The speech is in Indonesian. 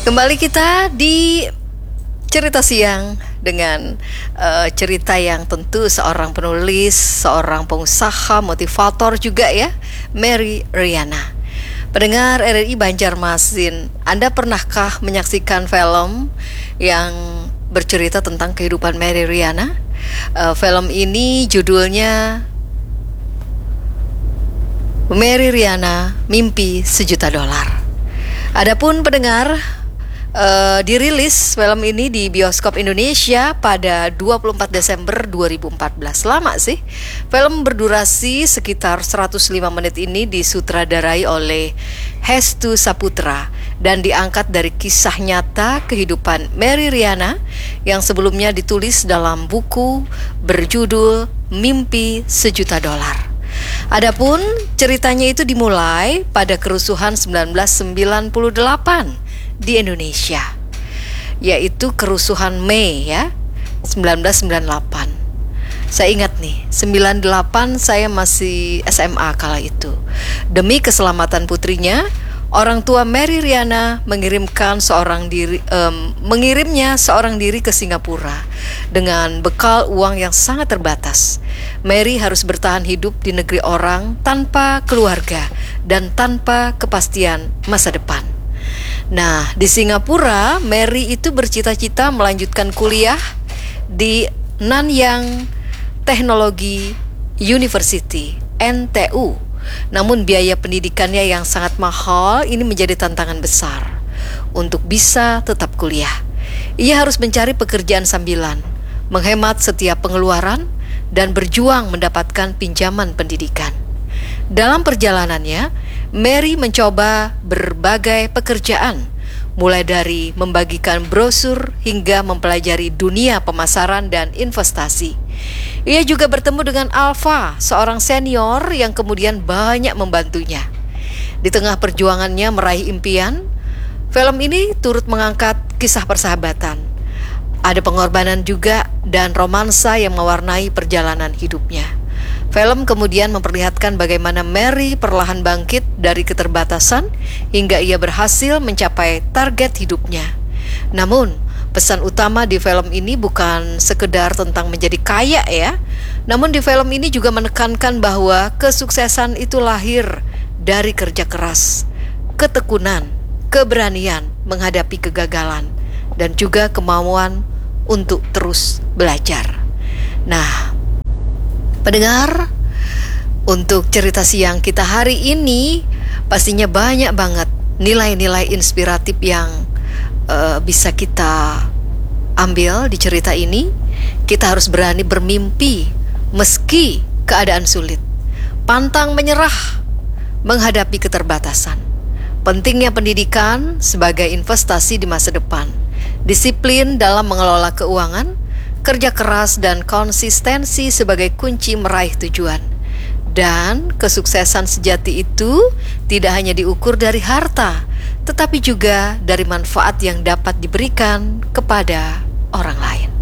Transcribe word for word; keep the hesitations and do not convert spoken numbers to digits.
Kembali kita di cerita siang dengan uh, cerita yang tentu seorang penulis, seorang pengusaha, motivator juga ya, Mary Riana. Pendengar R R I Banjarmasin, Anda pernahkah menyaksikan film yang bercerita tentang kehidupan Mary Riana? Uh, film ini judulnya Mary Riana, Mimpi Sejuta Dolar. Adapun pendengar, Uh, dirilis film ini di bioskop Indonesia pada dua puluh empat Desember dua ribu empat belas. Lama sih. Film berdurasi sekitar seratus lima menit ini disutradarai oleh Hestu Saputra dan diangkat dari kisah nyata kehidupan Mary Riana yang sebelumnya ditulis dalam buku berjudul Mimpi Sejuta Dolar. Adapun ceritanya itu dimulai pada kerusuhan sembilan belas sembilan puluh delapan di Indonesia, yaitu kerusuhan Mei ya, sembilan belas sembilan puluh delapan. Saya ingat nih, sembilan puluh delapan saya masih S M A kala itu. Demi keselamatan putrinya, orang tua Mary Riana mengirimkan seorang diri, um, mengirimnya seorang diri ke Singapura dengan bekal uang yang sangat terbatas. Mary harus bertahan hidup di negeri orang tanpa keluarga dan tanpa kepastian masa depan. Nah, di Singapura, Mary itu bercita-cita melanjutkan kuliah di Nanyang Technology University, N T U. Namun biaya pendidikannya yang sangat mahal ini menjadi tantangan besar untuk bisa tetap kuliah. Ia harus mencari pekerjaan sambilan, menghemat setiap pengeluaran, dan berjuang mendapatkan pinjaman pendidikan. Dalam perjalanannya, Mary mencoba berbagai pekerjaan, mulai dari membagikan brosur hingga mempelajari dunia pemasaran dan investasi. Ia juga bertemu dengan Alfa, seorang senior yang kemudian banyak membantunya. Di tengah perjuangannya meraih impian, film ini turut mengangkat kisah persahabatan. Ada pengorbanan juga dan romansa yang mewarnai perjalanan hidupnya. Film kemudian memperlihatkan bagaimana Mary perlahan bangkit dari keterbatasan hingga ia berhasil mencapai target hidupnya. Namun, pesan utama di film ini bukan sekedar tentang menjadi kaya ya. Namun di film ini juga menekankan bahwa kesuksesan itu lahir dari kerja keras, ketekunan, keberanian menghadapi kegagalan, dan juga kemauan untuk terus belajar. Nah, pendengar, untuk cerita siang kita hari ini pastinya banyak banget nilai-nilai inspiratif yang uh, bisa kita ambil di cerita ini. Kita harus berani bermimpi meski keadaan sulit, pantang menyerah menghadapi keterbatasan. Pentingnya pendidikan sebagai investasi di masa depan, disiplin dalam mengelola keuangan, kerja keras dan konsistensi sebagai kunci meraih tujuan. Dan kesuksesan sejati itu tidak hanya diukur dari harta, tetapi juga dari manfaat yang dapat diberikan kepada orang lain.